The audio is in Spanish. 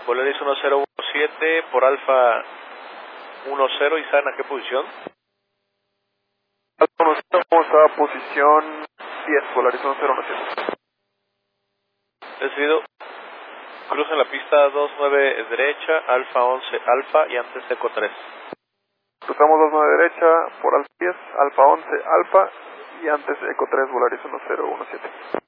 Volaris 1017 por Alfa 10, Isan, ¿a qué posición? Alfa 10, vamos a posición 10, Volaris 1017. Recibido. Cruza en la pista 29 derecha, Alfa 11 Alfa y antes Eco 3. Cruzamos 29 derecha por Alfa 10, Alfa 11 Alfa y antes Eco 3, Volaris 1017.